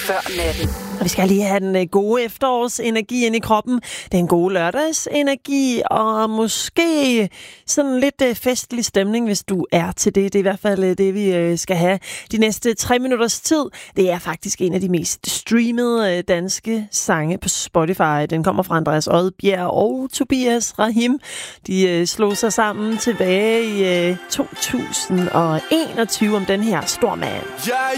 før natten. Og vi skal lige have den gode efterårsenergi ind i kroppen, den gode lørdagsenergi, og måske sådan lidt festlig stemning, hvis du er til det. Det er i hvert fald det, vi skal have de næste 3 minutters tid. Det er faktisk en af de mest streamede danske sange på Spotify. Den kommer fra Andreas Odbjerg og Tobias Rahim. De slog sig sammen tilbage i 2021 om den her Stormand. Ja,